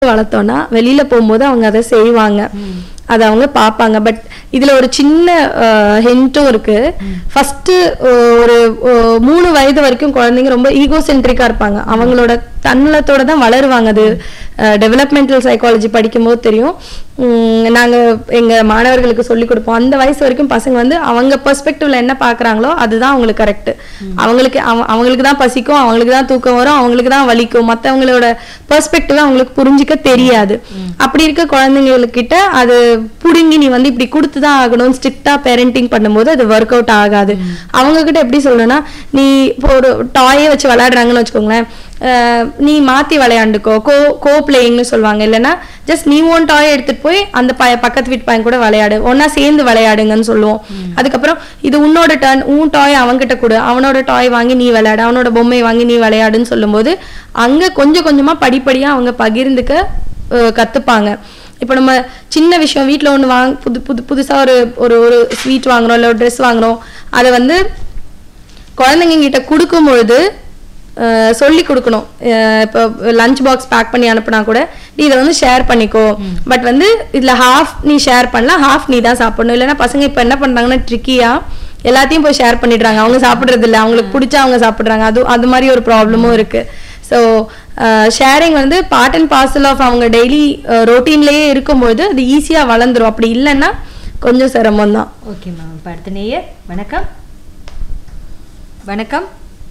வளர்த்தோம்னா வெளியில போகும்போது அவங்க அதை செய்வாங்க, அதை அவங்க பார்ப்பாங்க. பட் இதுல ஒரு சின்ன ஹிண்ட்டும் இருக்கு. ஃபர்ஸ்ட் ஒரு 3 வயது வரைக்கும் குழந்தைங்க ரொம்ப ஈகோசென்ட்ரிக்கா இருப்பாங்க. அவங்களோட தன்னலத்தோட தான் வளருவாங்க. அது டெவலப்மெண்டல் சைக்காலஜி படிக்கும்போது தெரியும். நாங்க எங்க மாணவர்களுக்கு சொல்லி கொடுப்போம், அந்த வயசு வரைக்கும் பசங்க வந்து அவங்க பெர்ஸ்பெக்டிவ்ல என்ன பாக்குறாங்களோ அதுதான் அவங்களுக்கு கரெக்ட். அவங்களுக்கு தான் பசிக்கும், அவங்களுக்கு தான் தூக்கம் வரும், அவங்களுக்கு தான் வலிக்கும். மற்றவங்களோட பெர்ஸ்பெக்டிவ் அவங்களுக்கு புரிஞ்சிக்க தெரியாது. அப்படி இருக்க குழந்தைங்கக்கிட்ட அது புடுங்கி நீ வந்து இப்படி கொடுத்துதான் ஆகணும் ஸ்ட்ரிக்டா பேரண்டிங் பண்ணும்போது அது ஒர்க் அவுட் ஆகாது. அவங்க கிட்ட எப்படி சொல்லணும்னா, நீ இப்போ ஒரு டாயை வச்சு விளையாடுறாங்கன்னு வச்சுக்கோங்களேன், நீ மாத்தி விளையாண்டுக்கோ, கோ பிளேயிங்னு சொல்லுவாங்க. இல்லைன்னா ஜஸ்ட் நீ ஒன் டாய் எடுத்துட்டு போய் அந்த பக்கத்து வீட்டு பையன் கூட விளையாடு, ஒன்னா சேர்ந்து விளையாடுங்கன்னு சொல்லுவோம். அதுக்கப்புறம் இது உன்னோட டர்ன், உன் டாய் அவன்கிட்ட கொடு, அவனோட டாய் வாங்கி நீ விளையாடு, அவனோட பொம்மை வாங்கி நீ விளையாடுன்னு சொல்லும்போது அங்க கொஞ்சம் கொஞ்சமா படிப்படியா அவங்க பகிர்ந்துக்க கத்துப்பாங்க. இப்போ நம்ம சின்ன விஷயம் வீட்டுல ஒண்ணு புதுசா ஒரு ஸ்வீட் வாங்குறோம், இல்ல ஒரு ட்ரெஸ் வாங்குறோம், அதை வந்து குழந்தைங்க கிட்ட கொடுக்கும் பொழுது சொல்லி கொடுக்கணும். இப்போ லஞ்ச் பாக்ஸ் பேக் பண்ணி அனுப்புனா கூட நீ இதை வந்து ஷேர் பண்ணிக்கோ, பட் வந்து இதுல ஹாஃப் நீ ஷேர் பண்ணலாம், ஹாஃப் நீ தான் சாப்பிடணும். இல்லைன்னா பசங்க இப்ப என்ன பண்றாங்கன்னா ட்ரிக்கியா எல்லாத்தையும் போய் ஷேர் பண்ணிடுறாங்க. அவங்க சாப்பிடுறது இல்லை, அவங்களுக்கு பிடிச்சா அவங்க சாப்பிடுறாங்க. அது மாதிரி ஒரு ப்ராப்ளமும் இருக்கு. ஸோ ஷேரிங் வந்து பார்ட் அண்ட் பார்சல் ஆஃப் அவங்க டெய்லி ரொட்டீன்லயே இருக்கும்போது அது ஈஸியா வளர்ந்துரும். அப்படி இல்லைன்னா கொஞ்சம் சிரமம் தான். Okay ma'am. இப்போ அடுத்த நேயர். வணக்கம். வணக்கம்.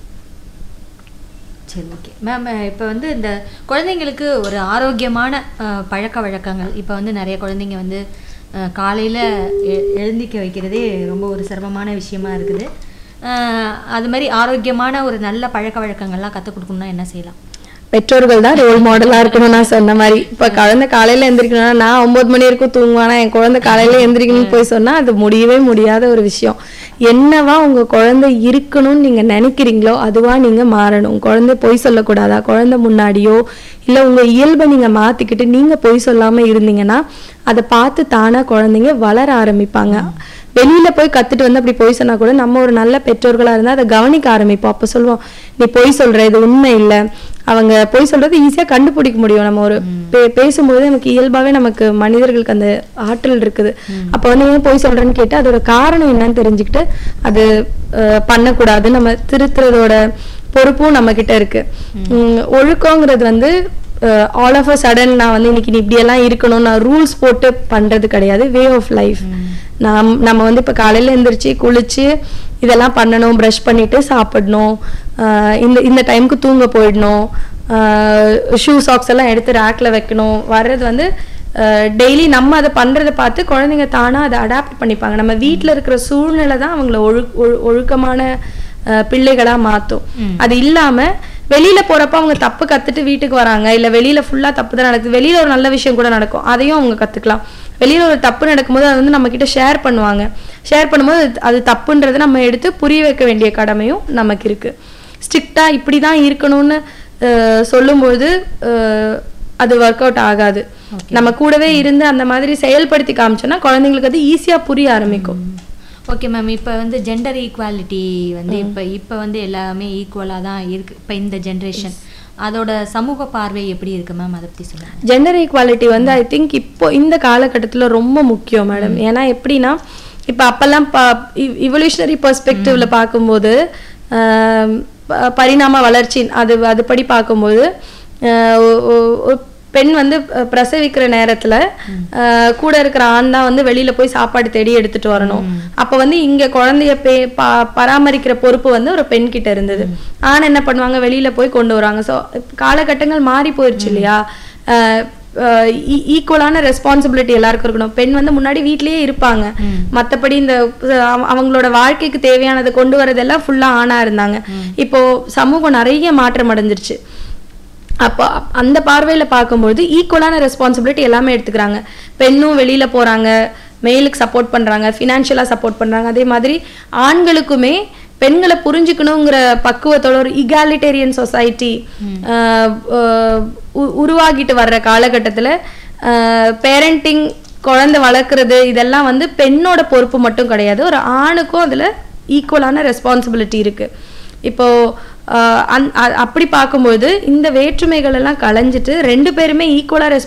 சரி, ஓகே மேம். இப்போ வந்து இந்த குழந்தைங்களுக்கு ஒரு ஆரோக்கியமான பழக்க வழக்கங்கள், இப்போ வந்து நிறைய குழந்தைங்க வந்து காலையில் எழுந்திக்க வைக்கிறதே ரொம்ப ஒரு சிரமமான விஷயமா இருக்குது. அது மாதிரி ஆரோக்கியமான ஒரு நல்ல பழக்க வழக்கங்கள்லாம் கற்றுக் கொடுக்கணும்னா என்ன செய்யலாம்? பெற்றோர்கள் தான் ரோல் மாடலா இருக்கணும். நான் சொன்ன மாதிரி இப்ப குழந்தை காலையில எந்திரிக்கணும்னா, நான் 9 மணி வரைக்கும் தூங்குவானா, என் குழந்தை காலையில எந்திரிக்கணும்னு போய் சொன்னா அது முடியவே முடியாத ஒரு விஷயம். என்னவா உங்க குழந்தை இருக்கணும்னு நீங்க நினைக்கிறீங்களோ அதுவா நீங்க மாறணும். குழந்தை பொய் சொல்லக்கூடாதா, குழந்தை முன்னாடியோ இல்ல உங்க இயல்பை நீங்க மாத்திக்கிட்டு நீங்க பொய் சொல்லாம இருந்தீங்கன்னா அதை பார்த்து தானா குழந்தைங்க வளர ஆரம்பிப்பாங்க. வெளியில போய் கத்துட்டு வந்து அப்படி பொய் சொன்னா கூட நம்ம ஒரு நல்ல பெற்றோர்களா இருந்தா அதை கவனிக்க ஆரம்பிப்போம். அப்ப சொல்லுவோம், நீ பொய் சொல்ற, இது உண்மை இல்லை. அவங்க பொய் சொல்றது ஈஸியா கண்டுபிடிக்க முடியும். நம்ம ஒரு பேசும்போது நமக்கு இயல்பாவே நமக்கு மனிதர்களுக்கு அந்த ஆற்றல் இருக்குது. அப்ப வந்து ஏன் பொய் சொல்றேன்னு கேட்டு அதோட காரணம் என்னன்னு தெரிஞ்சுக்கிட்டு அது பண்ணக்கூடாது. நம்ம திருத்துறதோட பொறுப்பும் நம்ம கிட்ட இருக்கு. ஒழுக்கங்கிறது வந்து ஆல் ஆஃப் அ சடன் நான் வந்து இன்னைக்கு நீ இப்படியெல்லாம் இருக்கணும் நான் ரூல்ஸ் போட்டு பண்றது கிடையாது. Way of life. நம்ம வந்து இப்ப காலையில எந்திரிச்சு குளிச்சு இதெல்லாம் பண்ணணும், ப்ரஷ் பண்ணிட்டு சாப்பிடணும், இந்த டைமுக்கு தூங்க போயிடணும், ஷூ சாக்ஸ் எல்லாம் எடுத்து ரேக்ல வைக்கணும். வர்றது வந்து டெய்லி நம்ம அதை பண்றதை பார்த்து குழந்தைங்க தானா அதை அடாப்ட் பண்ணிப்பாங்க. நம்ம வீட்டுல இருக்கிற சூழ்நிலை தான் அவங்கள ஒழுக்கமான பிள்ளைகளா மாத்தும். அது இல்லாம வெளியில போறப்ப அவங்க தப்பு கத்துட்டு வீட்டுக்கு வராங்க, இல்ல வெளியில ஃபுல்லா தப்பு தான் நடக்குது, வெளியில ஒரு நல்ல விஷயம் கூட நடக்கும், அதையும் அவங்க கத்துக்கலாம். வெளியில ஒரு தப்பு நடக்கும்போது அது வந்து நம்ம கிட்ட ஷேர் பண்ணுவாங்க. ஷேர் பண்ணும்போது அது தப்புன்றதை நம்ம எடுத்து புரிய வைக்க வேண்டிய கடமையும் நமக்கு இருக்கு. ஸ்ட்ரிக்டா இப்படிதான் இருக்கணும்னு சொல்லும்போது அது ஒர்க் அவுட் ஆகாது. நம்ம கூடவே இருந்து அந்த மாதிரி செயல்படுத்தி காமிச்சோம்னா குழந்தைங்களுக்கு அது ஈஸியா புரிய ஆரம்பிக்கும். Okay ma'am. இப்போ வந்து ஜெண்டர் ஈக்குவாலிட்டி வந்து இப்போ வந்து எல்லாமே ஈக்குவலாக தான் இருக்கு இப்போ இந்த ஜென்ரேஷன். அதோட சமூக பார்வை எப்படி இருக்கு மேம், அதை பற்றி சொல்லுங்க. ஜெண்டர் ஈக்குவாலிட்டி வந்து ஐ திங்க் இப்போ இந்த காலகட்டத்தில் ரொம்ப முக்கியம் மேடம். ஏன்னா எப்படின்னா இப்போ அப்பெல்லாம் இவல்யூஷனரி பெர்ஸ்பெக்டிவ்ல பார்க்கும்போது பரிணாம வளர்ச்சி அதுபடி பார்க்கும்போது பெண் வந்து பிரசவிக்கிற நேரத்துல கூட இருக்கிற ஆண் தான் வந்து வெளியில போய் சாப்பாடு தேடி எடுத்துட்டு வரணும். அப்ப வந்து இங்க குழந்தைய பராமரிக்கிற பொறுப்பு வந்து ஒரு பெண் கிட்ட இருந்தது. ஆண் என்ன பண்ணுவாங்க, வெளியில போய் கொண்டு வராங்க. ஸோ காலகட்டங்கள் மாறி போயிருச்சு இல்லையா. ஈக்குவலான ரெஸ்பான்சிபிலிட்டி எல்லாருக்கும் இருக்கணும். பெண் வந்து முன்னாடி வீட்லயே இருப்பாங்க, மத்தபடி இந்த அவங்களோட வாழ்க்கைக்கு தேவையானதை கொண்டு வரதெல்லாம் ஃபுல்லா ஆணா இருந்தாங்க. இப்போ சமூகம் நிறைய மாற்றம் அடைஞ்சிருச்சு. அப்போ அந்த பார்வையில பார்க்கும்போது ஈக்குவலான ரெஸ்பான்சிபிலிட்டி எல்லாமே எடுத்துக்கிறாங்க. பெண்ணும் வெளியில போறாங்க, மேலுக்கு சப்போர்ட் பண்றாங்க, ஃபினான்ஷியலா சப்போர்ட் பண்றாங்க. அதே மாதிரி ஆண்களுக்குமே பெண்களை புரிஞ்சுக்கணுங்கிற பக்குவத்தோட ஒரு இகாலிட்டேரியன் சொசைட்டி உருவாகிட்டு வர்ற காலகட்டத்துல பேரண்டிங், குழந்தை வளர்க்குறது இதெல்லாம் வந்து பெண்ணோட பொறுப்பு மட்டும் கிடையாது, ஒரு ஆணுக்கும் அதுல ஈக்குவலான ரெஸ்பான்சிபிலிட்டி இருக்கு. இப்போ அப்படி பார்க்கும்போது இந்த வேற்றுமைகள் எல்லாம் களைஞ்சிட்டு 2 பேருமே ஈக்குவலா